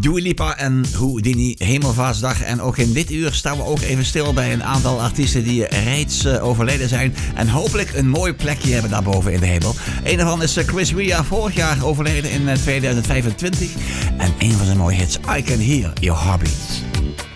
Dua Lipa en Houdini, Hemelvaartsdag. En ook in dit uur staan we ook even stil bij een aantal artiesten die reeds overleden zijn. En hopelijk een mooi plekje hebben daarboven in de hemel. Een daarvan is Chris Rea, vorig jaar overleden in 2025. En een van zijn mooie hits, I Can Hear Your Heartbeat.